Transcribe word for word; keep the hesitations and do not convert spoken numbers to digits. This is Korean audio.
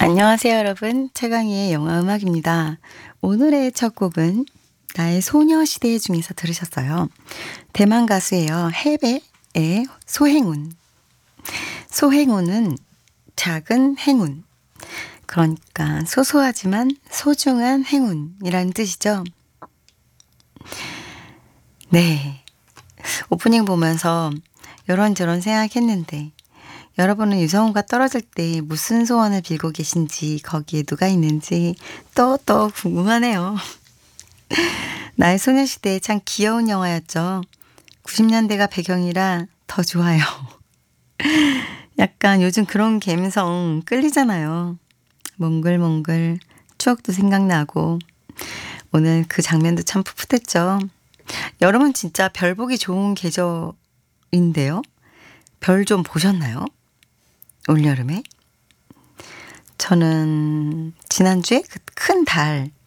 안녕하세요, 여러분. 최강희의 영화 음악입니다. 오늘의 첫 곡은 나의 소녀시대 중에서 들으셨어요. 대만 가수예요. 해배의 소행운. 소행운은 작은 행운. 그러니까 소소하지만 소중한 행운이라는 뜻이죠. 네. 오프닝 보면서 이런저런 생각했는데 여러분은 유성훈과 떨어질 때 무슨 소원을 빌고 계신지, 거기에 누가 있는지 또 또 궁금하네요. 나의 소녀시대 참 귀여운 영화였죠. 구십 년대가 배경이라 더 좋아요. 약간 요즘 그런 감성 끌리잖아요. 몽글몽글 추억도 생각나고 오늘 그 장면도 참 풋풋했죠. 여러분 진짜 별 보기 좋은 계절인데요. 별 좀 보셨나요? 올여름에? 저는 지난주에 그 큰 달